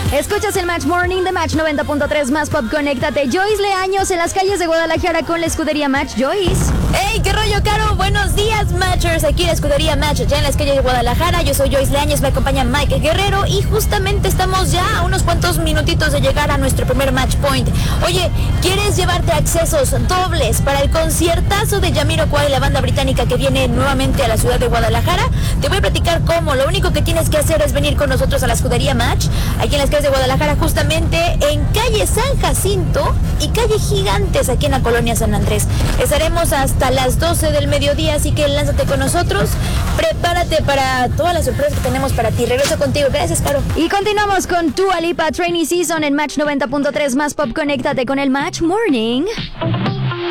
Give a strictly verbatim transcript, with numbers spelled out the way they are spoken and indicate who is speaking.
Speaker 1: Escuchas el Match Morning de Match noventa punto tres más Pop. Conéctate. Joyce Leaños en las calles de Guadalajara con la escudería Match. Joyce.
Speaker 2: ¡Hey! ¿Qué rollo, Caro? Buenos días, Matchers. Aquí en la escudería Match, ya en las calles de Guadalajara. Yo soy Joyce Leaños, me acompaña Mike Guerrero y justamente estamos ya a unos cuantos minutitos de llegar a nuestro primer Match Point. Oye, ¿quieres llevarte accesos dobles para el conciertazo de Jamiroquai, la banda británica que viene nuevamente a la ciudad de Guadalajara? Te voy a platicar cómo. Lo único que tienes que hacer es venir con nosotros a la escudería Match, aquí en las calles de Guadalajara, justamente en calle San Jacinto y calle Gigantes, aquí en la colonia San Andrés. Estaremos hasta las doce del mediodía, así que lánzate con nosotros. Prepárate para todas las sorpresas que tenemos para ti. Regreso contigo. Gracias, Caro.
Speaker 1: Y continuamos con Dua Lipa, Trainee Season en Match noventa punto tres más Pop. Conéctate con el Match Morning.